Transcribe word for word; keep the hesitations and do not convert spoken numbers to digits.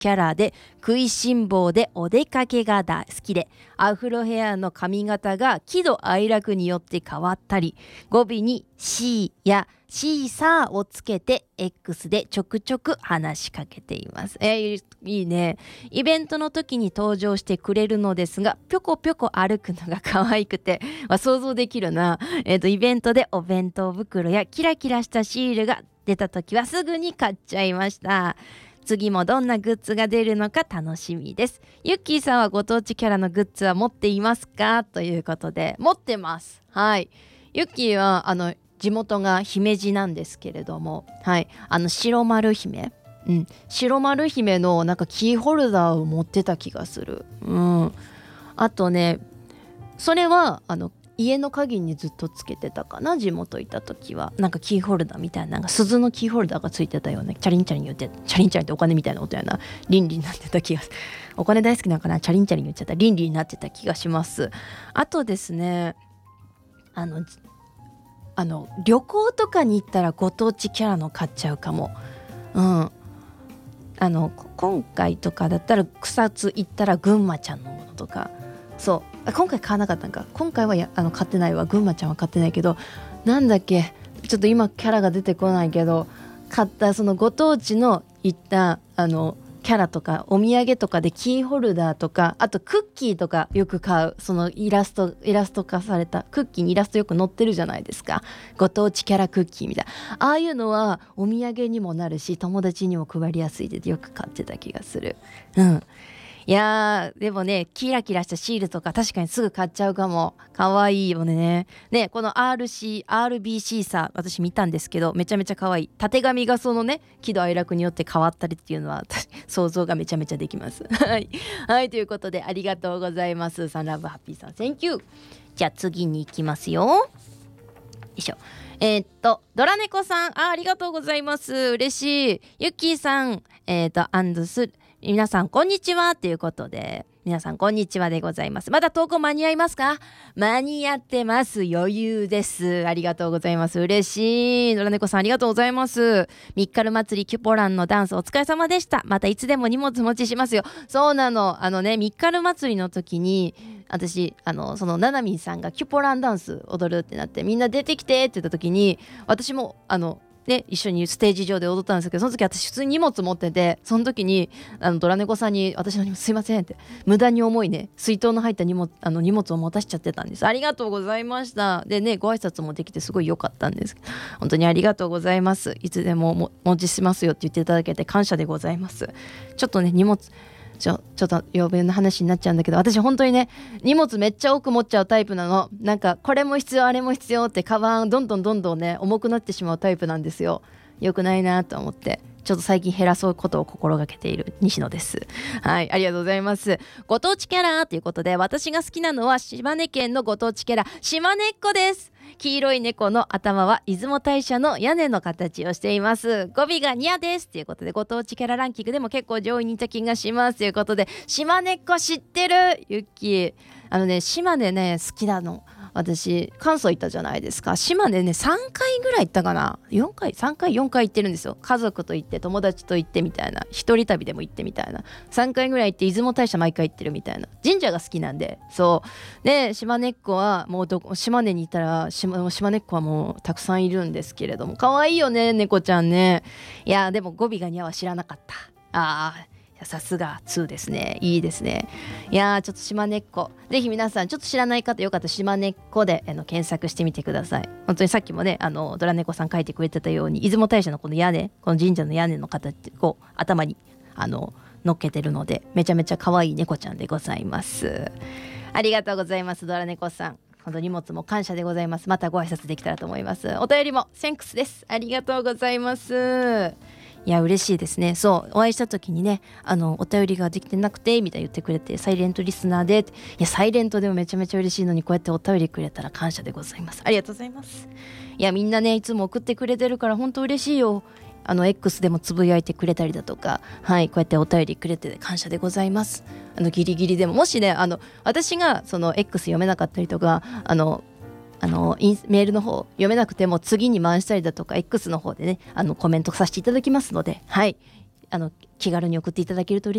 キャラで食いしん坊でお出かけが大好きで、アフロヘアの髪型が喜怒哀楽によって変わったり、語尾に C やシーサーをつけて X でちょくちょく話しかけています。えー、いいね。イベントの時に登場してくれるのですが、ぴょこぴょこ歩くのが可愛くて、まあ、想像できるな。えっと、イベントでお弁当袋やキラキラしたシールが出た時はすぐに買っちゃいました。次もどんなグッズが出るのか楽しみです。ゆっきーさんはご当地キャラのグッズは持っていますか？ということで、持ってます。はい。ゆっきーは、あの、地元が姫路なんですけれども、はい、あの白丸姫、うん、白丸姫のなんかキーホルダーを持ってた気がする。うん、あとね、それはあの家の鍵にずっとつけてたかな。地元行った時はなんかキーホルダーみたいな、なんか鈴のキーホルダーがついてたよね。チャリンチャリン言って、チャリンチャリンってお金みたいな音やな。倫理になってた気がする。お金大好きなのかな。チャリンチャリン言っちゃった。倫理になってた気がします。あとですね、あのあの旅行とかに行ったらご当地キャラの買っちゃうかも。うん、あの今回とかだったら草津行ったら群馬ちゃんのものとか、そう今回買わなかったんか。今回はやあの買ってないわ。群馬ちゃんは買ってないけど、なんだっけ、ちょっと今キャラが出てこないけど、買ったそのご当地の行ったあのキャラとかお土産とかでキーホルダーとか、あとクッキーとかよく買う。そのイラストイラスト化されたクッキーにイラストよく載ってるじゃないですか。ご当地キャラクッキーみたいな、ああいうのはお土産にもなるし友達にも配りやすいでよく買ってた気がする。うん、いやーでもね、キラキラしたシールとか確かにすぐ買っちゃうかも。かわいいよね。ね、この アールシー、アールビーシー さ、私見たんですけどめちゃめちゃかわいい。たてがみがそのね喜怒哀楽によって変わったりっていうのは想像がめちゃめちゃできますはい、はい、ということでありがとうございます。サンラブハッピーさん Thank you。 じゃあ次に行きますよ。よいしょ。えー、っとドラネコさん、あ、ありがとうございます。嬉しい。ゆっきーさん、えー、っとアンドス皆さんこんにちはということで、皆さんこんにちはでございます。まだ投稿間に合いますか？間に合ってます。余裕です。ありがとうございます。嬉しい。野良猫さんありがとうございます。ミッカル祭りキュポランのダンスお疲れ様でした。またいつでも荷物持ちしますよ。そうなの。あのね、ミッカル祭りの時に私あのそのナナミンさんがキュポランダンス踊るってなって、みんな出てきてって言った時に私もあのね、一緒にステージ上で踊ったんですけど、その時私普通に荷物持ってて、その時にあのドラネコさんに私の荷物すいませんって無駄に重いね水筒の入った荷物あの荷物を持たしちゃってたんです。ありがとうございました。でね、ご挨拶もできてすごい良かったんです。本当にありがとうございます。いつでもも持ちしますよって言っていただけて感謝でございます。ちょっとね荷物ちょ, ちょっと曜日の話になっちゃうんだけど、私本当にね荷物めっちゃ多く持っちゃうタイプなの。なんかこれも必要あれも必要ってカバンどんどんどんどんね重くなってしまうタイプなんですよ。よくないなと思ってちょっと最近減らそうことを心がけている西野です。はい、ありがとうございます。ご当地キャラということで、私が好きなのは島根県のご当地キャラ島根っこです。黄色い猫の頭は出雲大社の屋根の形をしています。語尾がニャですということで、ご当地キャラランキングでも結構上位にいた気がしますということで、島根っこ知ってる？ゆっきー、あのね島根ね好きなの。私関西行ったじゃないですか。島根ねさんかいぐらい行ったかな。よんかいさんかいよんかい行ってるんですよ。家族と行って友達と行ってみたいな、一人旅でも行ってみたいな、さんかいぐらい行って出雲大社毎回行ってるみたいな、神社が好きなんで。そうで島根っ子はもうどこ島根にいたら島島根っ子はもうたくさんいるんですけれども、可愛いよね猫ちゃんね。いやでも語尾がにゃは知らなかった。あーさすがにですね。いいですね。いやーちょっと島根っ子、ぜひ皆さんちょっと知らない方よかったら島根っ子であの検索してみてください。本当にさっきもねあのドラ猫さん書いてくれてたように、出雲大社のこの屋根、この神社の屋根の形を頭にあの乗っけてるので、めちゃめちゃ可愛い猫ちゃんでございます。ありがとうございますドラ猫さん。本当荷物も感謝でございます。またご挨拶できたらと思います。お便りもセンクスです。ありがとうございます。いや嬉しいですね。そうお会いした時にねあのお便りができてなくてみたいに言ってくれて、サイレントリスナーで、いやサイレントでもめちゃめちゃ嬉しいのに、こうやってお便りくれたら感謝でございます。ありがとうございます。いやみんなねいつも送ってくれてるから本当嬉しいよ。あの X でもつぶやいてくれたりだとか、はいこうやってお便りくれて感謝でございます。あのギリギリでももしねあの私がその X 読めなかったりとか、あのあのインメールの方読めなくても次に回したりだとか X の方でねあのコメントさせていただきますので、はいあの気軽に送っていただけると嬉